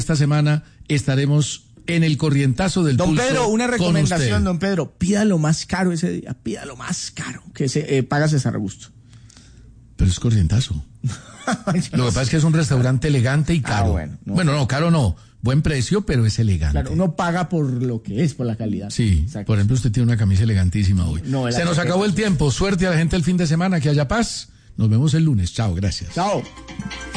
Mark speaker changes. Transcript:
Speaker 1: esta semana estaremos en el corrientazo del
Speaker 2: Don
Speaker 1: pulso.
Speaker 2: Pedro, una
Speaker 1: con
Speaker 2: recomendación,
Speaker 1: usted.
Speaker 2: don Pedro, pida lo más caro ese día, pida lo más caro que se paga César Augusto.
Speaker 1: Pero es corrientazo. Lo que pasa es que es un restaurante elegante y caro. Bueno, no, caro no. Buen precio, pero es elegante.
Speaker 2: Claro, uno paga por lo que es, por la calidad.
Speaker 1: Sí,
Speaker 2: exacto.
Speaker 1: Por ejemplo, usted tiene una camisa elegantísima hoy.
Speaker 2: No,
Speaker 1: se nos acabó el tiempo. Suerte a la gente el fin de semana, que haya paz. Nos vemos el lunes. Chao, gracias.
Speaker 2: Chao.